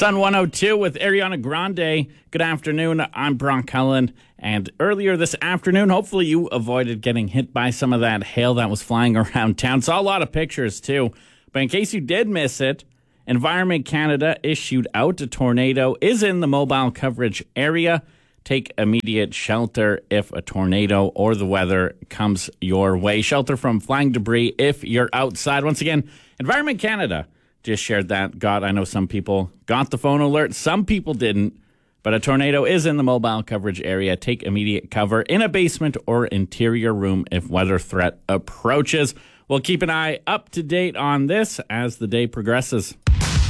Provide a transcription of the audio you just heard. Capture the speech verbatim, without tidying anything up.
Sun one oh two with Ariana Grande. Good afternoon. I'm Brock Cullen. And earlier this afternoon, hopefully you avoided getting hit by some of that hail that was flying around town. Saw a lot of pictures, too. But in case you did miss it, Environment Canada issued out a tornado is in the mobile coverage area. Take immediate shelter if a tornado or the weather comes your way. Shelter from flying debris if you're outside. Once again, Environment Canada just shared that. God, I know some people got the phone alert. Some people didn't. But a tornado is in the mobile coverage area. Take immediate cover in a basement or interior room if weather threat approaches. We'll keep an eye up to date on this as the day progresses.